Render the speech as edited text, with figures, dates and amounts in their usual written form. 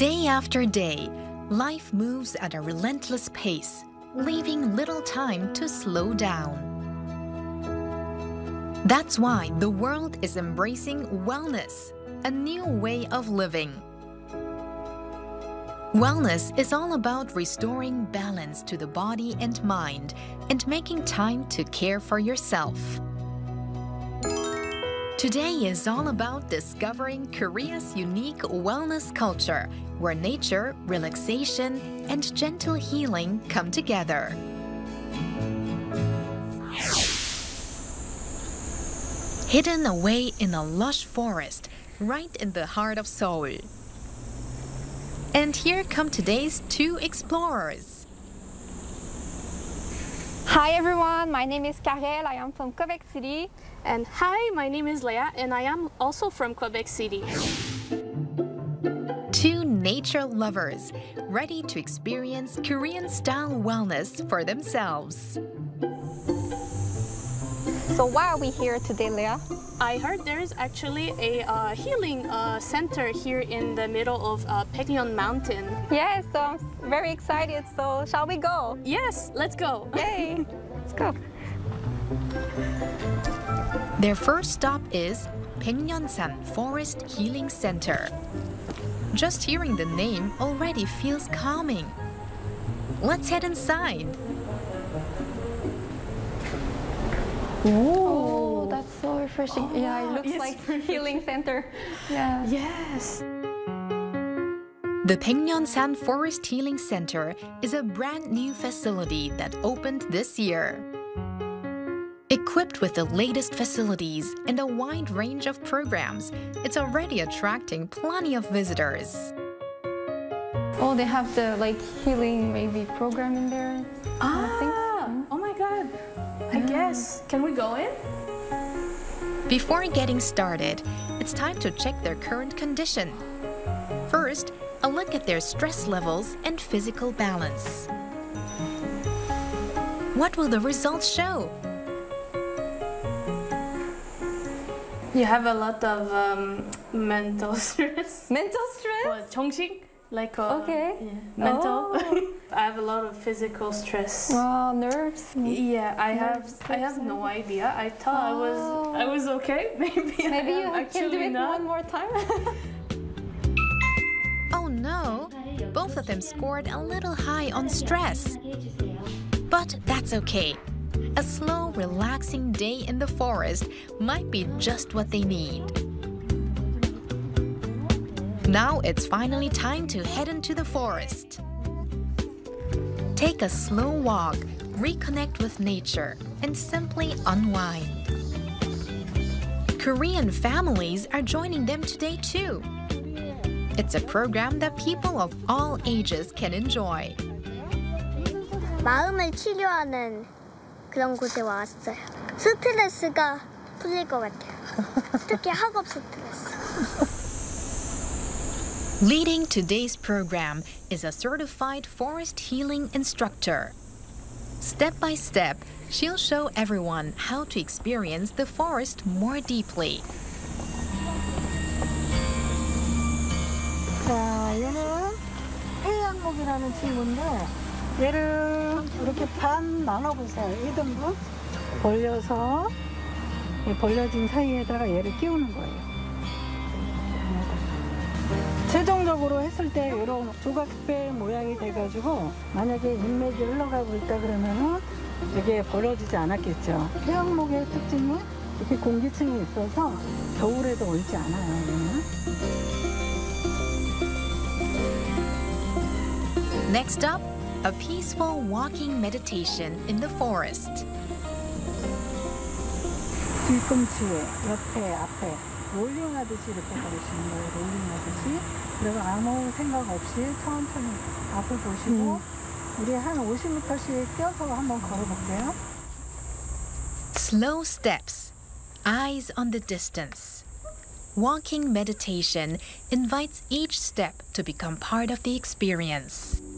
Day after day, life moves at a relentless pace, leaving little time to slow down. That's why the world is embracing wellness, a new way of living. Wellness is all about restoring balance to the body and mind and making time to care for yourself. Today is all about discovering Korea's unique wellness culture, where nature, relaxation, and gentle healing come together. Hidden away in a lush forest, right in the heart of Seoul. And here come today's two explorers. Hi everyone, my name is Karel, I am from Quebec City. And hi, my name is Leia, and I am also from Quebec City. Two nature lovers, ready to experience Korean-style wellness for themselves. So why are we here today, Leia? I heard there is actually a healing center here in the middle of Baekgyeon Mountain. Yes, so I'm very excited, so shall we go? Yes, let's go. Yay, let's go. Their first stop is Baekgyeonsan Forest Healing Center. Just hearing the name already feels calming. Let's head inside. Oh, that's so refreshing. Oh, yeah, wow. it looks Yes, like refreshing. healing center. Yeah. Yes. The Baekgyeonsan Forest Healing Center is a brand new facility that opened this year. Equipped with the latest facilities and a wide range of programs, it's already attracting plenty of visitors. Oh, they have the healing maybe program in there. I think so. Oh my God. I guess. Can we go in? Before getting started, it's time to check their current condition. First, a look at their stress levels and physical balance. What will the results show? You have a lot of mental stress. Mental stress? Well, 정신? Like Okay. yeah, mental. Oh. I have a lot of physical stress. Oh, nerves. Yeah, I Nerves, have no idea. I thought Oh. I was okay. Maybe Maybe I you am can actually do it not. one more time. Oh no! Both of them scored a little high on stress. But that's okay. A slow, relaxing day in the forest might be just what they need. Now it's finally time to head into the forest. Take a slow walk, reconnect with nature, and simply unwind. Korean families are joining them today too. It's a program that people of all ages can enjoy. 마음을 치료하는 그런 곳에 왔어요. 스트레스가 풀릴 것 같아요. 특히 학업 스트레스. Leading today's program is a certified forest healing instructor. Step by step, she'll show everyone how to experience the forest more deeply. 자, 얘는 해양목이라는 친구인데 얘를 이렇게 반 나눠보세요. 2등분 벌려서 이 벌려진 사이에다가 얘를 끼우는 거예요. 최종적으로 했을 때 이런 조각배 모양이 돼가지고 만약에 인맥이 흘러가고 있다 그러면은 이게 벌어지지 않았겠죠. 해양목의 특징은 이렇게 공기층이 있어서 겨울에도 얼지 않아요. 얘는. Next up, a peaceful walking meditation in the forest. 뒤꿈치 옆에 앞에 롤링하듯이 이렇게 걸으시는 거예요. 롤링하듯이. 그리고 아무 생각 없이 천천히 앞을 보시고 우리 한 50m씩 뛰어서 한번 걸어볼게요. Slow steps, eyes on the distance. Walking meditation invites each step to become part of the experience.